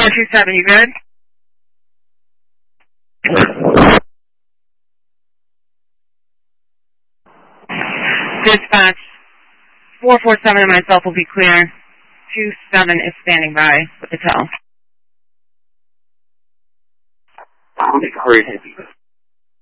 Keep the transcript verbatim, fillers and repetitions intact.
four two seven, you good? Dispatch, four four seven and myself will be clear. two seven is standing by with the tow. I'll be crazy.